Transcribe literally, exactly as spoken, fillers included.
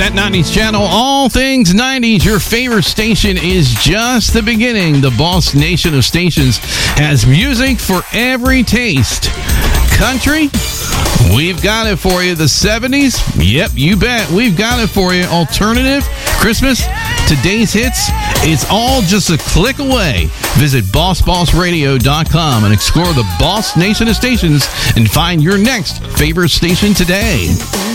That nineties channel, all things nineties. Your favorite station is just the beginning. The Boss Nation of stations has music for every taste. Country, we've got it for you. The seventies, yep, you bet, we've got it for you. Alternative, Christmas, today's hits, it's all just a click away. Visit boss boss radio dot com and explore the Boss Nation of stations and find your next favorite station today.